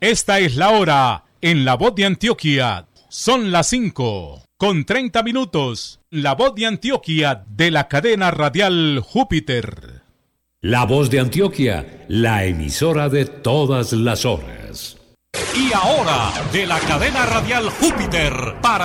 Esta es la hora en La Voz de Antioquia. Son las 5:30. La Voz de Antioquia de la cadena radial Júpiter. La Voz de Antioquia, la emisora de todas las horas. Y ahora, de la cadena radial Júpiter, para